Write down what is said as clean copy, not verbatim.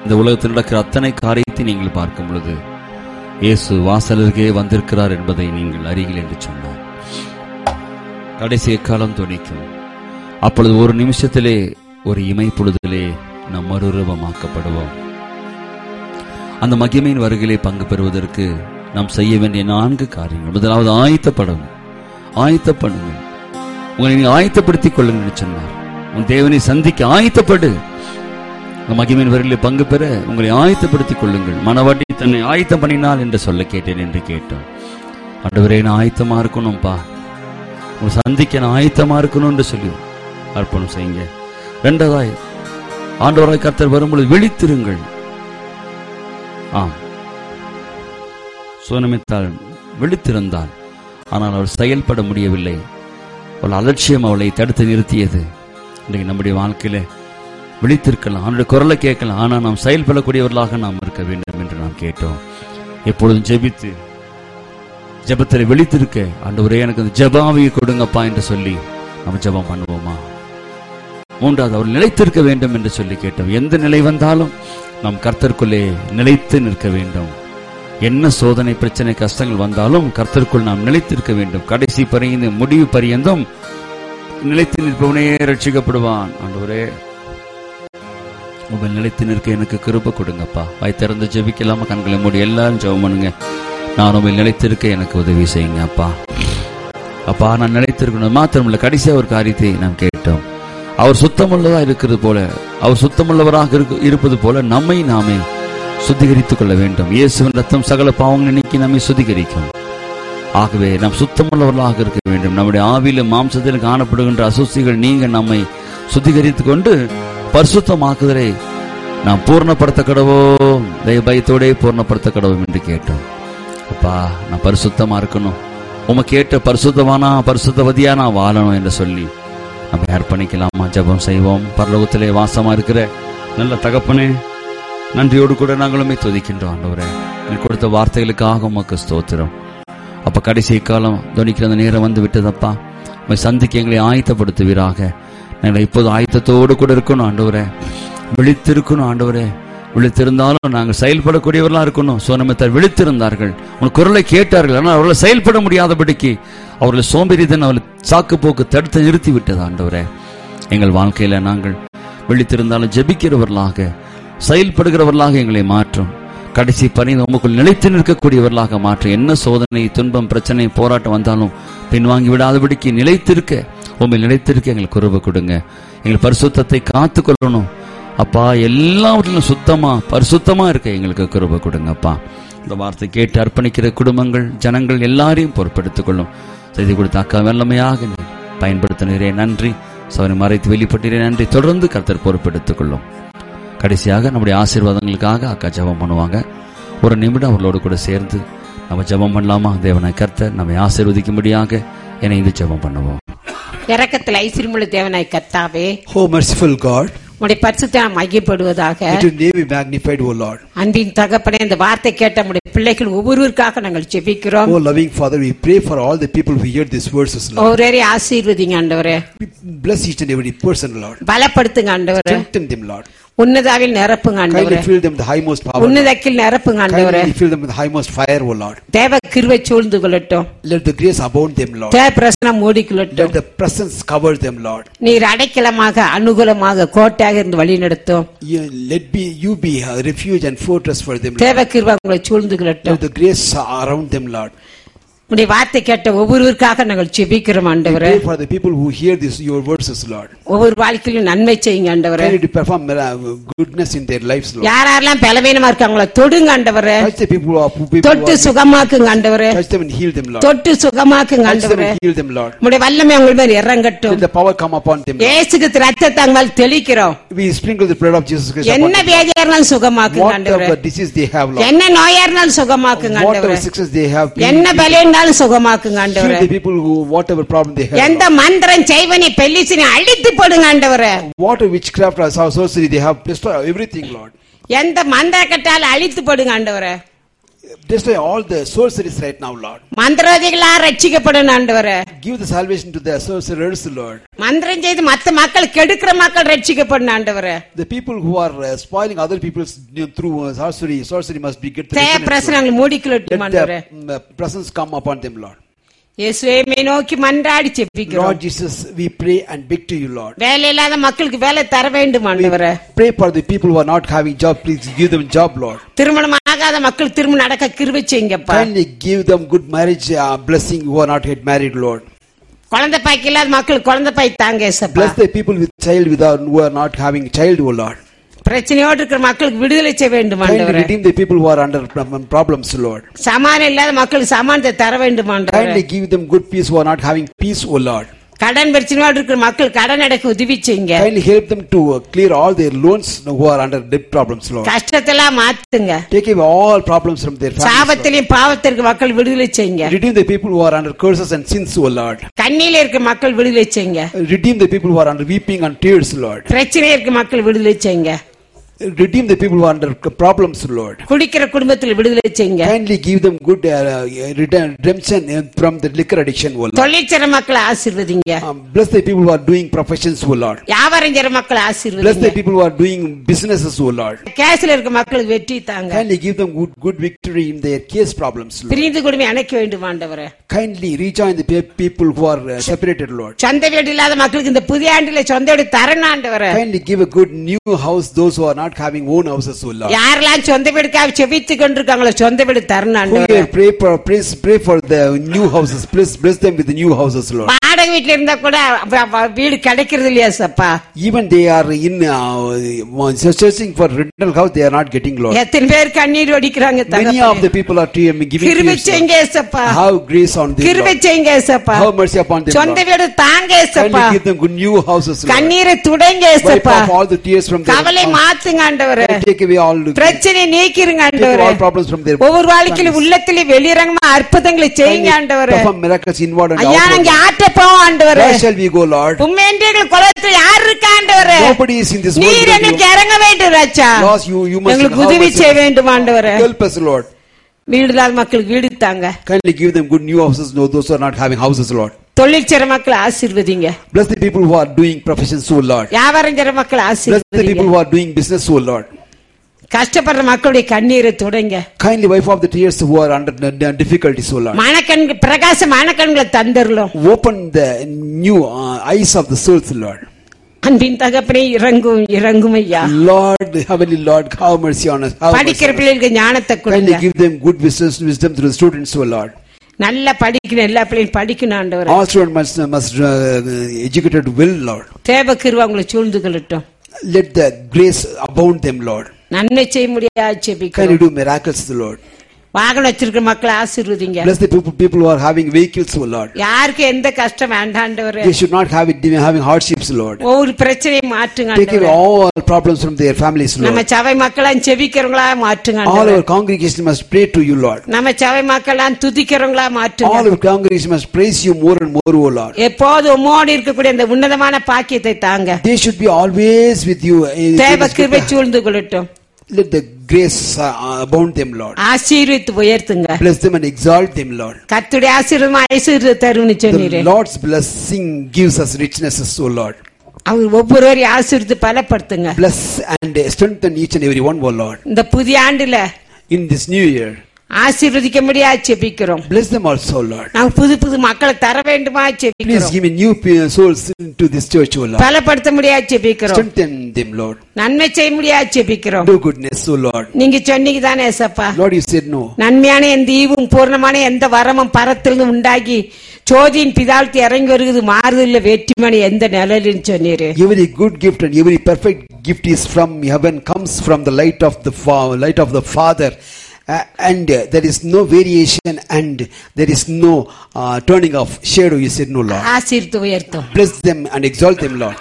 இந்த உலகத்தில் நடக்கிற அத்தனை காரியத்தை நீங்கள் பார்க்கும் பொழுது இயேசு வாசலருகே வந்திருக்கிறார் என்பதை நீங்கள் அறிகள் என்று சொன்னார். கடைசி காலம் துணிக்கும். அப்பொழுது ஒரு நிமிஷத்திலே, ஒரு இமை பொழுதிலே நாம் மறுரூபமாக்கப்படுவோம். அந்த மகிமையின் வருகையிலே பங்கு பெறுவதற்கு நாம் செய்ய வேண்டிய 4 காரியங்கள். முதலாவது ஆயத்தப்படுங்கள். உங்களை நீங்கள் ஆயத்தப்படுத்திக் கொள்ளுங்கள் என்று சொன்னார். உன் தேவனை சந்திக்க ஆயத்தப்படு. மகிமையின் வருகையிலே பங்கு பெற உங்களை ஆயத்தப்படுத்திக் கொள்ளுங்கள். மனவாட்டி தன்னை ஆயத்தம் பண்ணினாள் என்று சொல்ல கேட்டேன் என்று கேட்டோம். ஆண்டவரே, நான் ஆயத்தமா இருக்கணும்பா, உங்களை சந்திக்க நான் ஆயத்தமா இருக்கணும் என்று சொல்லி அர்ப்பணம் செய்யுங்க. 2வது, ஆண்டவராய் கர்த்தர் வரும்பொழுது விழித்திருங்கள். சுவனமித்தால் விழித்திருந்தால், ஆனால் அவர் செயல்பட முடியவில்லை. அவள் அலட்சியம் அவளை தடுத்து நிறுத்தியது. இன்றைக்கு நம்முடைய வாழ்க்கையில விழித்திருக்கலாம், அவனுடைய குரலை கேட்கலாம், ஆனால் நாம் செயல்படக்கூடியவர்களாக நாம் இருக்க வேண்டும் என்று நாம் கேட்டோம். எப்பொழுதும் ஜெபித்து ஜெபத்தில் விழித்திருக்க, ஆண்டவரே எனக்கு அந்த ஜெபாவியை கொடுங்கப்பா என்று சொல்லி நம்ம ஜெபம் பண்ணுவோமா? 3வது, அவர் நிலைத்திருக்க வேண்டும் என்று சொல்லி கேட்டோம். எந்த நிலை வந்தாலும் நாம் கர்த்தருக்குள்ளே நிலைத்து நிற்க வேண்டும். என்ன சோதனை, பிரச்சனை, கஷ்டங்கள் வந்தாலும் கர்த்தருக்குள் நாம் நிலைத்திருக்க வேண்டும். கடைசி பரியந்த முடிவு பரியந்தம் நிலைத்து நிற்பவனே ரட்சிக்கப்படுவான். ஆண்டவரே, உங்கள் நிலைத்து நிற்க எனக்கு கிருபை கொடுங்கப்பா. வாய் திறந்து ஜெபிக்கலாமா? கண்களை மூடி எல்லாரும் ஜெபம் பண்ணுங்க. நான் உங்கள் நிலைத்திருக்க எனக்கு உதவி செய்யுங்க அப்பா. அப்பா, நான் நிலைத்திருக்கணும் மாத்திரமில்லை, கடைசியாக ஒரு காரியத்தை நாம் கேட்டோம். அவர் சுத்தமுள்ளதா இருக்கிறது போல, அவர் சுத்தமுள்ளவராக இருப்பது போல நம்மை நாமே சுத்திகரித்துக் கொள்ள வேண்டும். இயேசுவின் ரத்தம் சகல பாவங்களை நீக்கி நம்மை சுத்திகரிக்கும். ஆகவே நாம் சுத்தமுள்ளவர்களாக இருக்க வேண்டும். நம்முடைய ஆவியிலும் மாம்சத்தில் காணப்படுகின்ற அசுசிகள் நீங்க நம்மை சுத்திகரித்துக் கொண்டு பரிசுத்தமாக்குதலை நாம் பூர்ணப்படுத்த கடவோம். பயத்தோட பூர்ணப்படுத்த கடவோம் என்று கேட்டோம். அப்பா, நான் பரிசுத்தமா இருக்கணும், உமக்கு ஏற்ற பரிசுத்தவதியா நான் வாழணும் என்று சொல்லி நம்ம அர்ப்பணிக்கலாமா? ஜெபம் செய்வோம். பரலோகத்திலே வாசமா இருக்கிற நல்ல தகப்பனே, நன்றியோடு கூட நாங்களுமே துதிக்கின்றோம். ஆண்டவரே, எனக்கு கொடுத்த வார்த்தைகளுக்காக உமக்கு ஸ்தோத்திரம். அப்ப கடைசி காலம் துணிக்கிற அந்த நேரம் வந்து விட்டதப்பா. உம்மை சந்திக்க எங்களை ஆயத்தப்படுத்துவீராக. நாங்கள் இப்போது ஆயத்தத்தோடு கூட இருக்கணும் ஆண்டவரே, விழித்திருக்கணும் ஆண்டவரே. விழித்திருந்தாலும் நாங்கள் செயல்படக்கூடியவர்களா இருக்கணும். சோனமித்தார் விழித்திருந்தார்கள், உன் குரலை கேட்டார்கள், ஆனால் அவர்களை செயல்பட முடியாதபடிக்கு அவர்களை சோம்பேறிதன், அவர்களை சாக்கு போக்கு தடுத்து நிறுத்தி விட்டது. ஆண்டவரே, எங்கள் வாழ்க்கையில நாங்கள் விழித்திருந்தாலும் ஜெபிக்கிறவர்களாக, செயல்படுகிறவர்களாக எங்களை மாற்றும். கடைசி பரிந்து உமக்குள் நிலைத்து நிற்கக்கூடியவர்களாக மாற்றும். என்ன சோதனை, துன்பம், பிரச்சனை, போராட்டம் வந்தாலும் பின்வாங்கி விடாதபடிக்கு நிலைத்திருக்க, உண்மை நிலைத்திருக்க எங்களுக்கு கிருபை கொடுங்க. எங்கள் பரிசுத்தத்தை காத்து கொள்ளணும் அப்பா. எல்லாவற்றிலும் சுத்தமா பரிசுத்தமா இருக்க எங்களுக்கு கிருபை கொடுங்கப்பா. இந்த வார்த்தை கேட்டு அர்ப்பணிக்கிற குடும்பங்கள், ஜனங்கள் எல்லாரையும் பொறுப்பெடுத்துக் கொள்ளும். செய்தி கொடுத்த அக்கா வெள்ளமையாக பயன்படுத்தினரே நன்றி. சவனை மறைத்து வெளிப்பட்டீரே நன்றி. தொடர்ந்து கர்த்தர் பொறுப்பெடுத்துக் கொள்ளும். கடைசியாக நம்முடைய ஆசீர்வாதங்களுக்காக அக்கா ஜெபம் பண்ணுவாங்க. ஒரு நிமிடம் அவர்களோடு கூட சேர்ந்து நம்ம ஜெபம் பண்ணலாமா? தேவனாய் கர்த்தர் நம்மை ஆசீர்வதிக்கும்படியாக இணைந்து ஜெபம் பண்ணுவோம். இரக்கத்தில் ஐஸ்வரியமுள்ள தேவனாய் கர்த்தாவே, Oh merciful God, உம்முடைய பரிசுத்த நாமம் மகிமைப்படுவதாக. let your name be magnified, O Lord. அன்பின் தகப்பனே, இந்த வார்த்தை கேட்ட நம்முடைய பிள்ளைகள் ஒவ்வொருவருக்காக நாங்கள் ஜெபிக்கிறோம். Oh loving Father, we pray for all the people who hear these verses, Lord. ஒவ்வொருவரையும் ஆசீர்வதிங்க ஆண்டவரே. Bless each and every person, Lord. பலப்படுத்துங்க ஆண்டவரே. Strengthen them, Lord. உன்னதாவில் நிரப்புங்க ஆண்டவரே. Kindly fill them with the highmost power. உன்னதக்கில் நிரப்புங்க ஆண்டவரே. Kindly fill them with the highmost fire, O Lord. தேவ கிருபை சூழ்ந்து கொள்ளட்டும். Let the grace abound them, Lord. தேவ பிரசன்னம் மூடிக்கொள்ளட்டும். Let the presence cover them, Lord. நீர் அடைக்கலமாக, அனுகூலமாக, கோட்டையாக இருந்து வழி நடத்தும். You be a refuge and fortress for them, Lord. தேவ கிருபை உங்களை சூழ்ந்து கொள்ளட்டும். Let the grace around them, Lord. உடைய வார்த்தை கேட்ட ஒவ்வொருவருக்காக நாங்கள் ஜெபிக்கிறோம் ஆண்டவரே. We pray for the people who hear your verses, Lord. ஒவ்வொரு வாழ்க்கையிலும் நன்மை செய்யுங்க ஆண்டவரே. Kindly perform goodness in their lives, Lord. யாரெல்லாம் பலவீனமா இருக்காங்களோ தொடுங்க ஆண்டவரே. Touch the people who தொட்டு சுகமாக்குங்க ஆண்டவரே. touch them and heal them, Lord. தொட்டு சுகமாக்குங்க Touch them ஆண்டவரே. and heal them, Lord. உடைய வல்லமை உங்கள் மேல் இறங்கட்டும். Let the power come upon them, Lord. இயேசுவின் இரத்தத்தை மேல் தெளிக்கிறோம். We sprinkle the blood of Jesus Christ upon என்ன them. வியாதியா இருந்தாலும் சுகமாக்குங்க ஆண்டவரே. Whatever disease they have, Lord. என்ன நோயா இருந்தாலும் சுகமாக்குங்க ஆண்டவரே. Whatever sickness they have, என்ன பலவீனம் இருந்தாலும் சுகமாக்குங்க heal ஆண்டவரே. the people who whatever problem they have, எந்த மந்திரம் செய்வனி பெல்லிசினை அழித்து போடுங்க ஆண்டவரே. whatever witchcraft or sorcery they have, destroy everything, Lord. எந்த மந்திர கட்டால அழித்து போடுங்க ஆண்டவரே. Destroy all the sorceries right now, Lord. மந்திரவாதிகளா ரட்சிக்கப்படணும் ஆண்டவரே. Give the salvation to the sorcerers, Lord. மந்திரம் செய்து மத்த மக்கள் கெடுக்கிற மக்கள் ரட்சிக்கப்படணும் ஆண்டவரே. The people who are spoiling other people's through sorcery must be get the பிரசனங்களை மூடிக்கொள்ளட்டும் ஆண்டவரே. Let the presence come upon them, Lord. இயேசுவே மே நோக்கி மன்றாடி ஜெபிக்கிறோம். Lord Jesus, we pray and beg to you, Lord. வேலை இல்லாத மக்களுக்கு வேலை தர வேண்டும் ஆண்டவரே. Pray for the people who are not having job, please give them job, Lord. திருமணம் ஆகாத மக்கள் திருமணம் நடக்க கிருபை செய்யுங்கப்பா. Kindly give them good marriage blessing who are not yet married, Lord. குழந்தை பாய்க்கு இல்லாத மக்கள் குழந்தை பாய் தாங்க ஏசப்பா. Bless the people with child who are not having child, O Lord. பிரச்சனையோடு இருக்கிற மக்களுக்கு விடுதலை செய்ய வேண்டும் ஆண்டவரே. Kindly redeem the people who are under problems, Lord. சமாதானம் இல்லாத மக்களுக்கு சமாதானத்தை தர வேண்டும் ஆண்டவரே. Kindly give them good peace who are not having peace, O Lord. கடன் பிரச்சனையோடு இருக்கிற மக்கள் கடன் அடைக்க உதவி செய்யுங்க. Kindly help them to clear all their loans who are under debt problems, Lord. கஷ்டத்தெல்லாம் மாத்துங்க. Take away all problems from their families. சாபத்திலையும் பாவத்திற்கு மக்கள் விடுதலை செய்யுங்க. Redeem the people who are under curses and sins, O Lord. கண்ணீர்ல இருக்கிற மக்கள் விடுதலை செய்யுங்க. Redeem the people who are under weeping and tears, Lord. பிரச்சனையில இருக்கிற மக்கள் விடுதலை செய்யுங்க. Redeem the people who are under problems, Lord. குடிக்கிற குடும்பத்தில் விடுதலை செய்யுங்க. Kindly give them good redemption from the liquor addiction, O Lord. தொழிற்சர மக்களை ஆசீர்வதிங்க. Bless the people who are doing professions, O Lord. வியாபாரம் செய்ற மக்களை Bless ஆசீர்வதிங்க. the people who are doing businesses, O Lord. கேஸ்ல இருக்க மக்களுக்கு வெற்றி தாங்க. Kindly give them good victory in their case problems, Lord. பிரிந்து குடும்பம் அணைக்க வேண்டும் ஆண்டவரே. Kindly rejoin the people who are separated, Lord. சொந்த வீடு இல்லாத மக்களுக்கு இந்த புதிய ஆண்டுல சொந்த வீடு தரணும் ஆண்டவரே. Kindly give a good new house those who are not having own houses, O Lord. யாரெல்லாம் சொந்த வீடுக்காக செபித்து கொண்டிருக்காங்களோ சொந்த வீடு தரணும் ஆண்டவரே. Pray for the new houses. Please bless them with the new houses, Lord. வாடகை வீட்ல இருந்தா கூட வீடு கிடைக்கிறது இல்லையா சப்பா. Even they are in searching for rental house, they are not getting, Lord. எத்தனை பேர் கண்ணீர் வடிக்கிறாங்க Many தகப்பனே. of the people are giving கிருபை tears, செய்யுங்க ஏசப்பா. Lord. Have grace on them, கிருபை Lord. செய்யுங்க ஏசப்பா. Have mercy upon them, சொந்த Lord. வீடு தாங்க ஏசப்பா. Kindly give them good new houses, Lord. கண்ணீரை துடைங்க Wipe ஏசப்பா. off all the tears from their கவலை மாத்துங்க ஆண்டவரே. Take away all பிரச்சனை நீக்கிருங்க take ஆண்டவரே. all problems from their ஒவ்வொரு வாழ்க்கையிலும் உள்ளத்திலே வெளிரங்கமா அற்புதங்களை செய்யுங்க ஆண்டவரே. perform miracles inward and ஐயா outward. நாங்க ஆட்ட போவோம் ஆண்டவரே. Where shall we go, Lord? உம்மென்றீர்கள் குலத்தில் யார் இருக்கா ஆண்டவரே? Nobody is in this world. நீர் but எனக்கு you. இறங்க வேண்டும் ராஜா. Lord, you must எங்களுக்கு have உதவி mercy. செய்ய வேண்டும் ஆண்டவரே. Help us, Lord. வீடுதால் மக்களுக்கு வீடு தாங்க. Kindly give them good new houses, those who are not having houses, Lord. தொழில் செய்ற மக்களை ஆசீர்வதிங்க. Bless the people who are doing professions, O Lord. வியாபாரம் செய்ற மக்களை Bless the people ஆசீர்வதிங்க. who are doing business, O Lord. கஷ்டப்படுற மக்களுடைய கண்ணீரை துடைங்க. Kindly wipe off the tears who are under difficulties, O Lord. மனக்கண்கள் பிரகாசமான கண்களை தந்தருளும். Open the new eyes of the souls, Lord. அன்பின் தகப்பனே இறங்கும் ஐயா. Lord, Heavenly Lord, have mercy on us. Have mercy படிக்கிற on us. பிள்ளைகளுக்கு ஞானத்தை Kindly கொடுங்க. give them good wisdom through the students, O Lord. நல்லா படிக்கணும், எல்லா பிள்ளையும் படிக்கணும் ஆண்டவரே. All students must educated well, Lord. தேவ கிருபை உங்களை சூழ்ந்து கொள்ளட்டும். Let the grace abound them, Lord. நன்மை செய்ய முடியாது Kindly ஜெபிக்கிறோம். do miracles, Lord. வாகனம் வச்சிருக்கிற மக்களை ஆசீர்வதிங்க. Bless the people who are having vehicles, O Lord. யாருக்கு எந்த கஷ்டம் வேண்டாண்டவரே. They should not have having hardships, Lord. ஒவ்வொரு பிரச்சனையை மாற்றுங்க Take away ஆண்டவரே. all problems from their families, நம்ம Lord. சபை மக்களாம் செபிக்கிறவங்களா மாற்றுங்க All ஆண்டவரே. our congregation must pray to you, Lord. நம்ம சபை மக்களாம் துதிக்கிறவங்களா All மாற்றுங்க. our congregation must praise you more and more, O Lord. எப்போது உம்மோடு இருக்கக்கூடிய அந்த உன்னதமான பாக்கியத்தை தாங்க. They should be always with you. தேவ கிருபை சூழ்ந்து கொள்ளட்டும். Let the grace abound them, Lord. ஆசீர்வித்து உயர்த்துங்க. Bless them and exalt them, Lord. கர்த்தருடைய ஆசீர்வாதம் ஐஸ்வர்யத்தை தரும்னு சொன்னீரே. The Lord's blessing gives us richnesses, O Lord. அவர் ஒவ்வொருவரையும் ஆசீர்வித்து பலப்படுத்துங்க. Bless and strengthen each and every one, O Lord. இந்த புதிய ஆண்டுல In this new year, ஆசீர்வதிக்க முடியாது ஜெபிக்கிறோம். bless them also, Lord. நாங்க புது மக்களை தர வேண்டுமா Please ஜெபிக்கிறோம். give me new souls to this church, O Lord. பலப்படுத்த முடியாது ஜெபிக்கிறோம். Strengthen them, Lord. நன்மை செய்ய முடியாது ஜெபிக்கிறோம். Do goodness, O Lord. நீங்க சொன்னீங்க தானே ஏசப்பா. Lord, you said no. நன்மையான எந்த ஈவும் பூர்ணமான எந்த வரமும் பரத்திலிருந்து உண்டாகி ஜோதியின் பிதாழ்த்தி இறங்கி வருகிறது மாறுதல்ல வெற்றிமணி எந்த நிலையிலும் சொன்னீரு. Every good gift and every perfect gift is from heaven, comes from the light of the Father. And there is no variation and there is no turning of shadow, you said no, Lord. ஆசீர்வித்து உயர்த்தும். Bless them and exalt them, Lord.